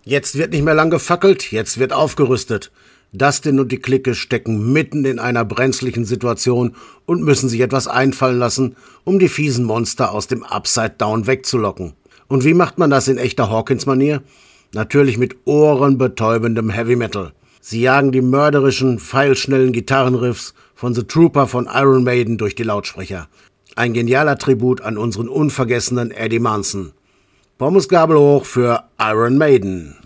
Jetzt wird nicht mehr lang gefackelt, jetzt wird aufgerüstet. Dustin und die Clique stecken mitten in einer brenzlichen Situation und müssen sich etwas einfallen lassen, um die fiesen Monster aus dem Upside Down wegzulocken. Und wie macht man das in echter Hawkins-Manier? Natürlich mit ohrenbetäubendem Heavy Metal. Sie jagen die mörderischen, pfeilschnellen Gitarrenriffs von The Trooper von Iron Maiden durch die Lautsprecher. Ein genialer Tribut an unseren unvergessenen Eddie Munson. Pommesgabel hoch für Iron Maiden.